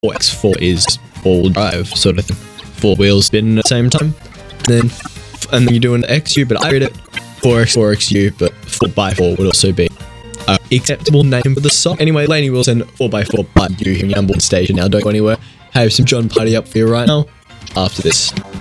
4x4 is all drive sort of thing. 4 wheels spin at the same time. And then you do an XU, but I read it 4x4XU, but 4x4 would also be an acceptable name for the song. Anyway, Lainey Wilson, 4x4 by you here in Yambleton Station. Now don't go anywhere. I have some John Party up for you right now after this.